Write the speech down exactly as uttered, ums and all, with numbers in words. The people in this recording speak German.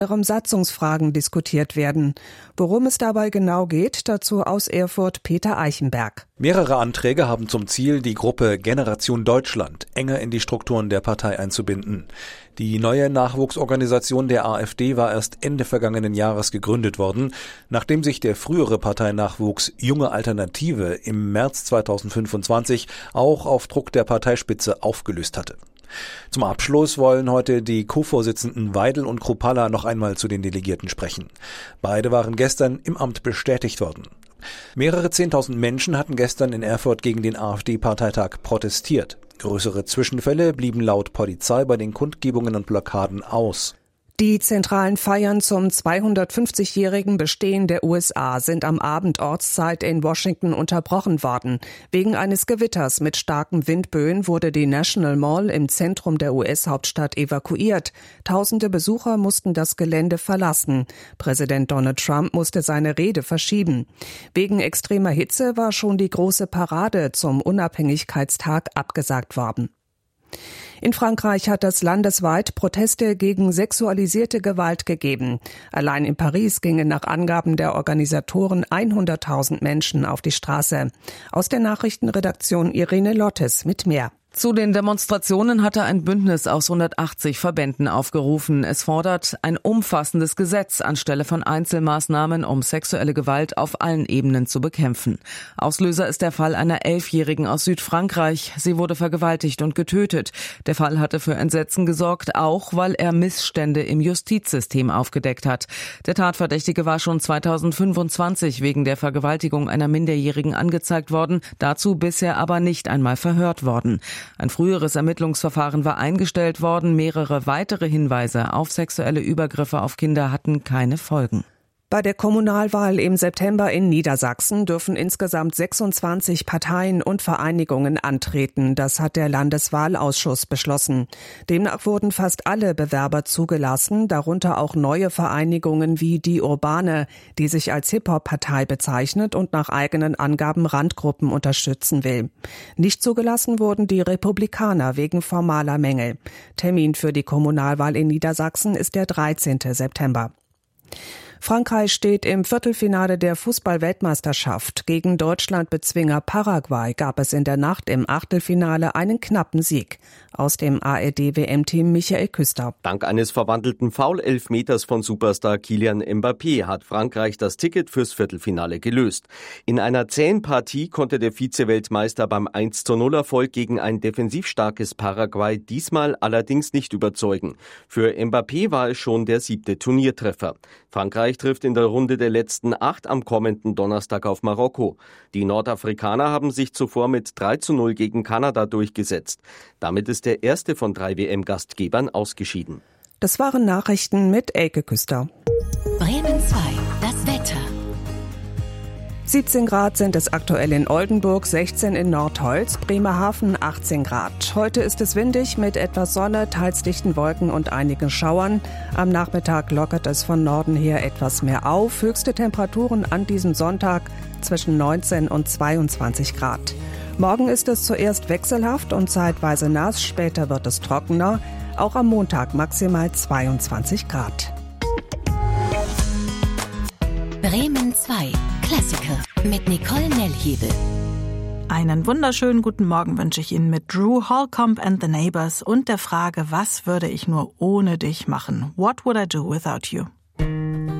Satzungsfragen diskutiert werden. Worum es dabei genau geht, dazu aus Erfurt Peter Eichenberg. Mehrere Anträge haben zum Ziel, die Gruppe Generation Deutschland enger in die Strukturen der Partei einzubinden. Die neue Nachwuchsorganisation der AfD war erst Ende vergangenen Jahres gegründet worden, nachdem sich der frühere Parteinachwuchs Junge Alternative im März zweitausendfünfundzwanzig auch auf Druck der Parteispitze aufgelöst hatte. Zum Abschluss wollen heute die Co-Vorsitzenden Weidel und Kruppalla noch einmal zu den Delegierten sprechen. Beide waren gestern im Amt bestätigt worden. Mehrere Zehntausend Menschen hatten gestern in Erfurt gegen den AfD-Parteitag protestiert. Größere Zwischenfälle blieben laut Polizei bei den Kundgebungen und Blockaden aus. Die zentralen Feiern zum zweihundertfünfzigjährigen Bestehen der U S A sind am Abend Ortszeit in Washington unterbrochen worden. Wegen eines Gewitters mit starken Windböen wurde die National Mall im Zentrum der U S-Hauptstadt evakuiert. Tausende Besucher mussten das Gelände verlassen. Präsident Donald Trump musste seine Rede verschieben. Wegen extremer Hitze war schon die große Parade zum Unabhängigkeitstag abgesagt worden. In Frankreich hat es landesweit Proteste gegen sexualisierte Gewalt gegeben. Allein in Paris gingen nach Angaben der Organisatoren hunderttausend Menschen auf die Straße. Aus der Nachrichtenredaktion Irene Lottes mit mehr. Zu den Demonstrationen hatte ein Bündnis aus hundertachtzig Verbänden aufgerufen. Es fordert ein umfassendes Gesetz anstelle von Einzelmaßnahmen, um sexuelle Gewalt auf allen Ebenen zu bekämpfen. Auslöser ist der Fall einer Elfjährigen aus Südfrankreich. Sie wurde vergewaltigt und getötet. Der Fall hatte für Entsetzen gesorgt, auch weil er Missstände im Justizsystem aufgedeckt hat. Der Tatverdächtige war schon zweitausendfünfundzwanzig wegen der Vergewaltigung einer Minderjährigen angezeigt worden, dazu bisher aber nicht einmal verhört worden. Ein früheres Ermittlungsverfahren war eingestellt worden. Mehrere weitere Hinweise auf sexuelle Übergriffe auf Kinder hatten keine Folgen. Bei der Kommunalwahl im September in Niedersachsen dürfen insgesamt sechsundzwanzig Parteien und Vereinigungen antreten. Das hat der Landeswahlausschuss beschlossen. Demnach wurden fast alle Bewerber zugelassen, darunter auch neue Vereinigungen wie die Urbane, die sich als Hip-Hop-Partei bezeichnet und nach eigenen Angaben Randgruppen unterstützen will. Nicht zugelassen wurden die Republikaner wegen formaler Mängel. Termin für die Kommunalwahl in Niedersachsen ist der dreizehnten September. Frankreich steht im Viertelfinale der Fußball-Weltmeisterschaft. Gegen Deutschland-Bezwinger Paraguay gab es in der Nacht im Achtelfinale einen knappen Sieg. Aus dem A R D-W M-Team Michael Küster. Dank eines verwandelten Foul-Elfmeters von Superstar Kylian Mbappé hat Frankreich das Ticket fürs Viertelfinale gelöst. In einer zähen Partie konnte der Vize-Weltmeister beim eins zu null Erfolg gegen ein defensiv starkes Paraguay diesmal allerdings nicht überzeugen. Für Mbappé war es schon der siebte Turniertreffer. Frankreich trifft in der Runde der letzten acht am kommenden Donnerstag auf Marokko. Die Nordafrikaner haben sich zuvor mit drei zu null gegen Kanada durchgesetzt. Damit ist der erste von drei W M-Gastgebern ausgeschieden. Das waren Nachrichten mit Elke Küster. Bremen zwei, das Wetter. siebzehn Grad sind es aktuell in Oldenburg, sechzehn in Nordholz, Bremerhaven achtzehn Grad. Heute ist es windig mit etwas Sonne, teils dichten Wolken und einigen Schauern. Am Nachmittag lockert es von Norden her etwas mehr auf. Höchste Temperaturen an diesem Sonntag zwischen neunzehn und zweiundzwanzig Grad. Morgen ist es zuerst wechselhaft und zeitweise nass, später wird es trockener. Auch am Montag maximal zweiundzwanzig Grad. Bremen zwei, Klassiker mit Nicole Nellhebel. Einen wunderschönen guten Morgen wünsche ich Ihnen mit Drew Holcomb and the Neighbors und der Frage, was würde ich nur ohne dich machen? What would I do without you?